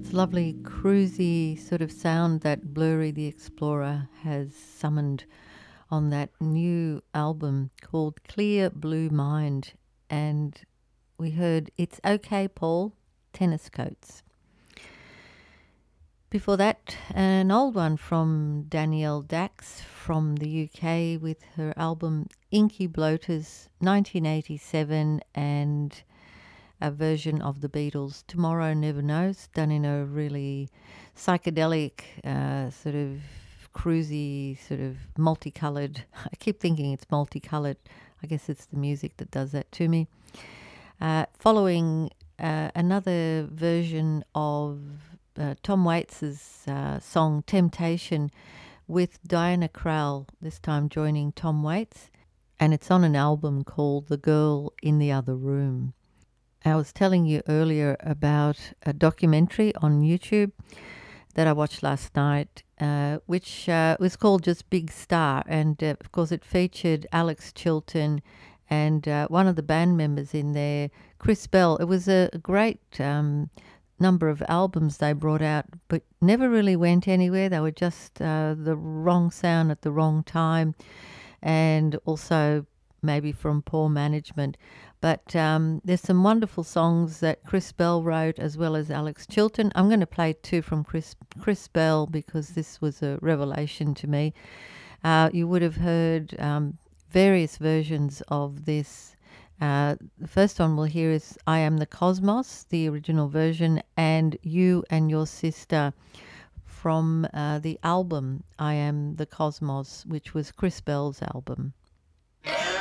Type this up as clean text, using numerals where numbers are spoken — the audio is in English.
It's a lovely cruisy sort of sound that Blurry the Explorer has summoned on that new album called Clear Blue Mind. And we heard It's Okay Paul, Tennis Coats. Before that, an old one from Danielle Dax from the UK with her album Inky Bloaters 1987 and a version of the Beatles' Tomorrow Never Knows, done in a really psychedelic, sort of cruisy, sort of multicoloured. I keep thinking it's multicoloured. I guess it's the music that does that to me. Following another version of Tom Waits' song Temptation with Diana Krall, this time joining Tom Waits. And it's on an album called The Girl in the Other Room. I was telling you earlier about a documentary on YouTube that I watched last night, which was called Just Big Star. And of course, it featured Alex Chilton and one of the band members in there, Chris Bell. It was a great number of albums they brought out, but never really went anywhere. They were just the wrong sound at the wrong time, and also maybe from poor management. But there's some wonderful songs that Chris Bell wrote as well as Alex Chilton. I'm going to play two from Chris Bell because this was a revelation to me. You would have heard various versions of this. The first one we'll hear is I Am the Cosmos, the original version, and You and Your Sister from the album I Am the Cosmos, which was Chris Bell's album.